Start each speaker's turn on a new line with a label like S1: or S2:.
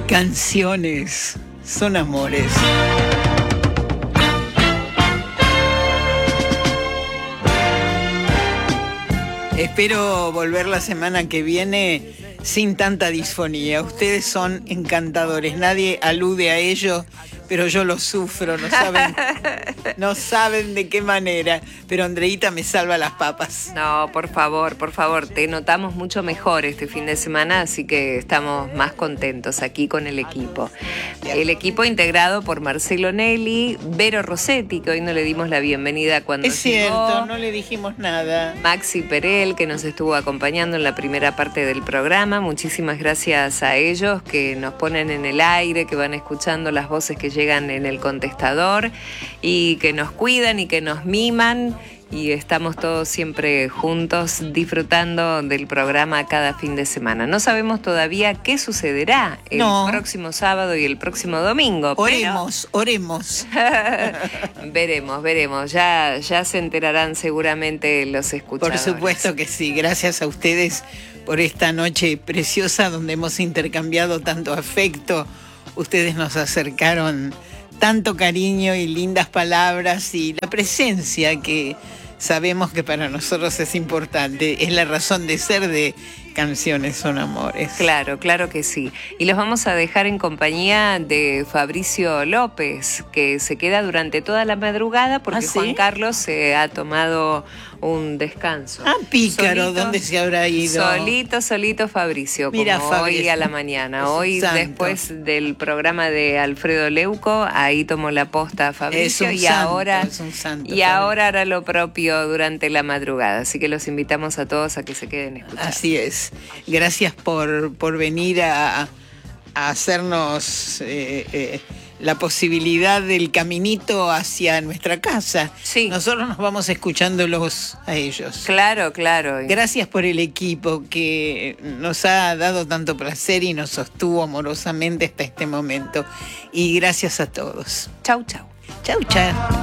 S1: Canciones son amores. Espero volver la semana que viene sin tanta disfonía. Ustedes son encantadores. Nadie alude a ello, pero yo lo sufro. No saben de qué manera. Pero Andreita me salva las papas.
S2: No, por favor, te notamos mucho mejor este fin de semana, así que estamos más contentos aquí con el equipo. El equipo integrado por Marcelo Nelly, Vero Rossetti, que hoy no le dimos la bienvenida cuando
S1: Es cierto, no le dijimos nada.
S2: Maxi Perel, que nos estuvo acompañando en la primera parte del programa. Muchísimas gracias a ellos que nos ponen en el aire, que van escuchando las voces que llegan en el contestador y que nos cuidan y que nos miman. Y estamos todos siempre juntos disfrutando del programa cada fin de semana. No sabemos todavía qué sucederá el próximo sábado y el próximo domingo.
S1: Oremos.
S2: Veremos. Ya se enterarán seguramente los escuchadores.
S1: Por supuesto que sí. Gracias a ustedes por esta noche preciosa donde hemos intercambiado tanto afecto. Ustedes nos acercaron tanto cariño y lindas palabras y la presencia que sabemos que para nosotros es importante. Es la razón de ser de Canciones son amores.
S2: Claro que sí. Y los vamos a dejar en compañía de Fabricio López, que se queda durante toda la madrugada porque Juan Carlos se ha tomado un descanso.
S1: Pícaro, ¿dónde se habrá ido?
S2: Solito Fabricio,
S1: Mira,
S2: como hoy a la mañana. Hoy, después del programa de Alfredo Leuco, ahí tomó la posta Fabricio ahora hará lo propio durante la madrugada. Así que los invitamos a todos a que se queden escuchando.
S1: Así es. Gracias por venir a hacernos la posibilidad del caminito hacia nuestra casa.
S2: Sí.
S1: Nosotros nos vamos escuchándolos a ellos.
S2: Claro.
S1: Gracias por el equipo que nos ha dado tanto placer y nos sostuvo amorosamente hasta este momento. Y gracias a todos.
S2: Chau.
S1: Chau.